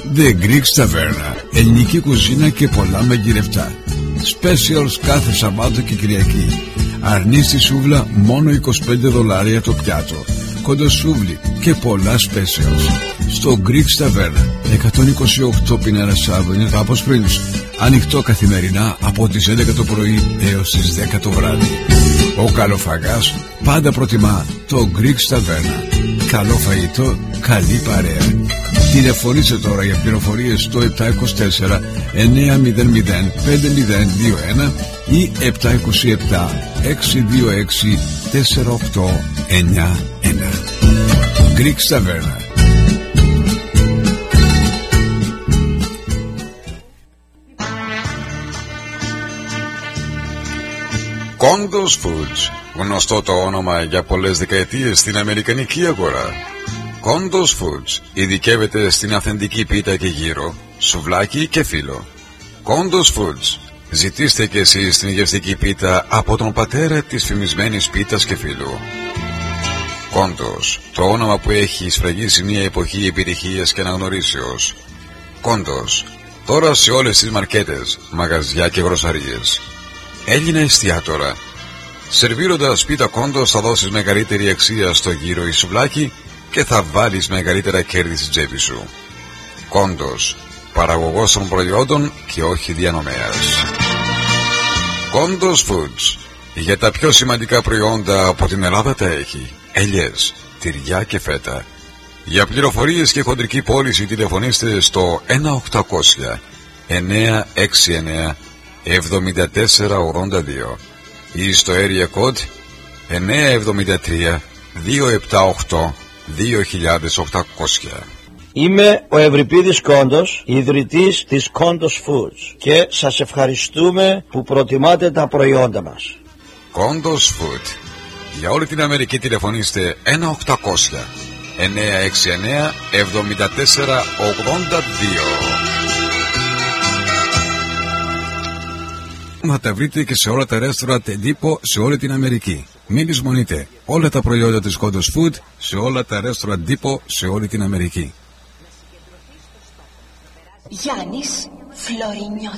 The Greek Taverna. Ελληνική κουζίνα και πολλά μαγειρευτά. Specials κάθε Σαββάτο και Κυριακή. Αρνή στη σούβλα μόνο $25 το πιάτο. Κοντοσούβλι και πολλά specials. Στο Greek Taverna 128 Pinera Avenue, Κάπως Springs. Ανοιχτό καθημερινά από τις 11 το πρωί έως τις 10 το βράδυ. Ο καλοφαγάς πάντα προτιμά το Greek Taverna. Καλό φαγητό, καλή παρέα. Τηλεφωνήστε τώρα για πληροφορίες στο 724 900 5021 ή 727 626 4891. Greek Taverna. Condos Foods, γνωστό το όνομα για πολλές δεκαετίες στην αμερικανική αγορά. Condos Foods ειδικεύεται στην αυθεντική πίτα και γύρο, σουβλάκι και φύλλο. Condos Foods, ζητήστε και εσείς την γευστική πίτα από τον πατέρα της φημισμένης πίτας και φύλλου. Condos, το όνομα που έχει σφραγίσει μια εποχή επιτυχίας και αναγνωρίσεως. Condos, τώρα σε όλες τις μαρκέτες, μαγαζιά και γροσαρίες. Έλληνα εστιατόρα. Σερβίροντας πίτα Condos θα δώσεις μεγαλύτερη αξία στο γύρο ή σουβλάκι και θα βάλεις μεγαλύτερα κέρδη στην τσέπη σου. Condos, παραγωγός των προϊόντων και όχι διανομέας. Condos Foods, για τα πιο σημαντικά προϊόντα από την Ελλάδα τα έχει. Ελιές, τυριά και φέτα. Για πληροφορίες και χοντρική πώληση τηλεφωνήστε στο 1-800 969 7482 ή στο area code 973 278 2800. Είμαι ο Ευρυπίδης Κόντος, ιδρυτής της Condos Foods και σας ευχαριστούμε που προτιμάτε τα προϊόντα μας. Condos Food. Για όλη την Αμερική τηλεφωνήστε 1-800 969 7482. Θα τα βρείτε και σε όλα τα ρέστορα Τεντίπο σε όλη την Αμερική. Μην λησμονείτε όλα τα προϊόντα της Condos Food σε όλα τα ρέστορα Τεντίπο σε όλη την Αμερική. Γιάννης Φλωρινιώτης.